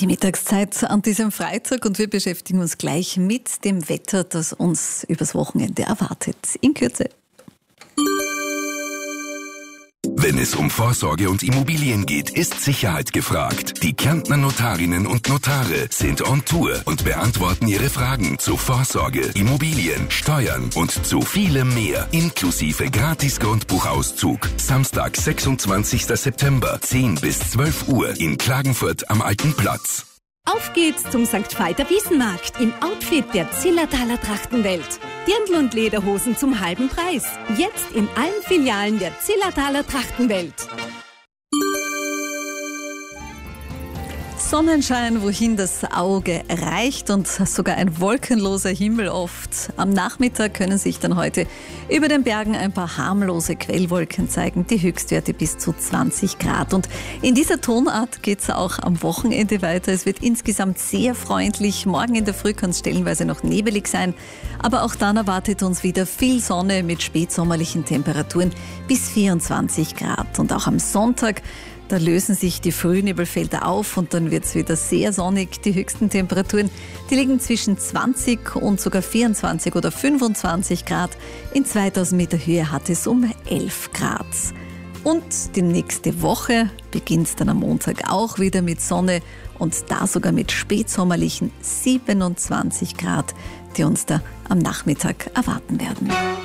Die Mittagszeit an diesem Freitag und wir beschäftigen uns gleich mit dem Wetter, das uns übers Wochenende erwartet. In Kürze. Wenn es um Vorsorge und Immobilien geht, ist Sicherheit gefragt. Die Kärntner Notarinnen und Notare sind on Tour und beantworten Ihre Fragen zu Vorsorge, Immobilien, Steuern und zu vielem mehr, inklusive Gratis-Grundbuchauszug. Samstag, 26. September, 10 bis 12 Uhr in Klagenfurt am Alten Platz. Auf geht's zum St. Veit Wiesenmarkt im Outfit der Zillertaler Trachtenwelt. Dirndl und Lederhosen zum halben Preis. Jetzt in allen Filialen der Zillertaler Trachtenwelt. Sonnenschein, wohin das Auge reicht und sogar ein wolkenloser Himmel oft. Am Nachmittag können sich dann heute über den Bergen ein paar harmlose Quellwolken zeigen, die Höchstwerte bis zu 20 Grad. Und in dieser Tonart geht es auch am Wochenende weiter. Es wird insgesamt sehr freundlich. Morgen in der Früh kann es stellenweise noch nebelig sein, aber auch dann erwartet uns wieder viel Sonne mit spätsommerlichen Temperaturen bis 24 Grad. Und auch am Sonntag, da lösen sich die Frühnebelfelder auf und dann wird es wieder sehr sonnig. Die höchsten Temperaturen, die liegen zwischen 20 und sogar 24 oder 25 Grad. In 2000 Meter Höhe hat es um 11 Grad. Und die nächste Woche beginnt dann am Montag auch wieder mit Sonne und da sogar mit spätsommerlichen 27 Grad, die uns da am Nachmittag erwarten werden.